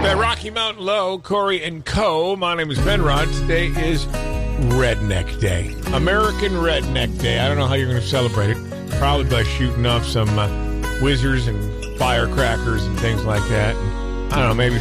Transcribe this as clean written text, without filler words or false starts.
Rocky Mountain Low, Corey and Co. My name is Ben Rod. Today is Redneck Day. American Redneck Day. I don't know how you're going to celebrate it. Probably by shooting off some whizzers and firecrackers and things like that. And, I don't know, maybe